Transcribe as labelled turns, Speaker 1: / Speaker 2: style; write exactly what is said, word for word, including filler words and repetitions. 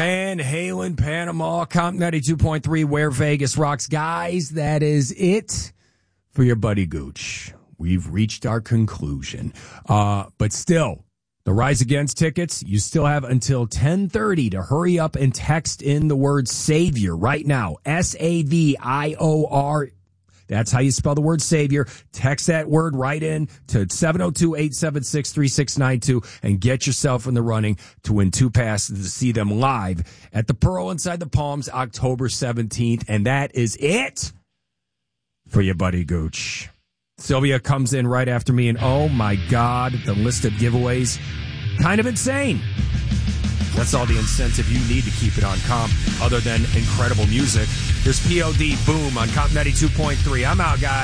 Speaker 1: Van Halen, Panama, Comp ninety-two point three, where Vegas rocks. Guys, that is it for your buddy Gooch. We've reached our conclusion. Uh, but still, the Rise Against tickets, you still have until ten thirty to hurry up and text in the word Savior right now. S A V I O R. That's how you spell the word Savior. Text that word right in to seven oh two, eight seven six, three six nine two and get yourself in the running to win two passes to see them live at the Pearl Inside the Palms October seventeenth. And that is it for your buddy Gooch. Sylvia comes in right after me, and oh my God, the list of giveaways, kind of insane. That's all the incentive you need to keep it on Comp, other than incredible music. There's P O D Boom on Comp ninety-two point three. I'm out, guys.